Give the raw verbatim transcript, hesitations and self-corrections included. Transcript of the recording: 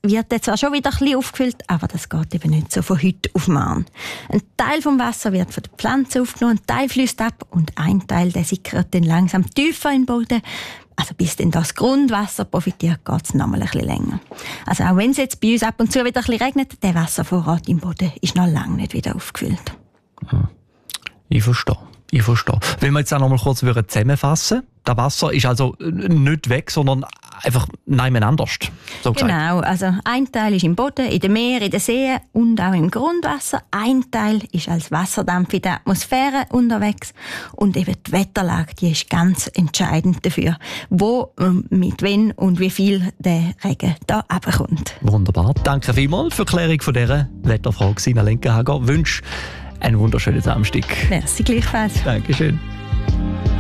wird jetzt zwar schon wieder ein bisschen aufgefüllt, aber das geht eben nicht so von heute auf morgen. Ein Teil vom Wasser wird von der Pflanze aufgenommen, ein Teil fließt ab und ein Teil der sickert dann langsam tiefer in den Boden. Also bis dann das Grundwasser profitiert, geht es noch mal ein bisschen länger. Also auch wenn es jetzt bei uns ab und zu wieder ein bisschen regnet, der Wasservorrat im Boden ist noch lange nicht wieder aufgefüllt. Hm. Ich verstehe. Ich verstehe. Wenn wir jetzt auch noch mal kurz zusammenfassen, das Wasser ist also nicht weg, sondern einfach nebeneinander. So genau, also ein Teil ist im Boden, in den Meeren, in den Seen und auch im Grundwasser. Ein Teil ist als Wasserdampf in der Atmosphäre unterwegs. Und eben die Wetterlage, die ist ganz entscheidend dafür, wo, mit wem und wie viel der Regen da runterkommt. Wunderbar. Danke vielmals für die Klärung von dieser Wetterfrage. Sina Lenkenhager wünsche einen wunderschönen Samstag. Merci gleichfalls. Dankeschön.